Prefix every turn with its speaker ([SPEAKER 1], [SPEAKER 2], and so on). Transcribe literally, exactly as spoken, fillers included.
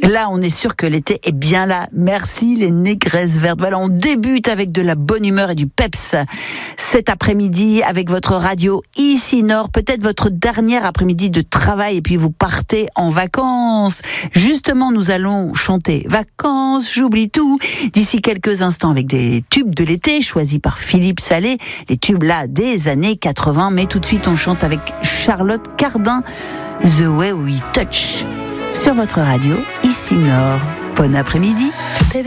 [SPEAKER 1] Là, on est sûr que l'été est bien là. Merci les négresses vertes. Voilà, on débute avec de la bonne humeur et du peps cet après-midi avec votre radio Ici Nord. Peut-être votre dernier après-midi de travail et puis vous partez en vacances. Justement, nous allons chanter Vacances, j'oublie tout. D'ici quelques instants avec des tubes de l'été choisis par Philippe Salé. Les tubes là des années quatre-vingts. Mais tout de suite, on chante avec Charlotte Cardin. The Way We Touch. Sur votre radio, Ici Nord. Bon après-midi.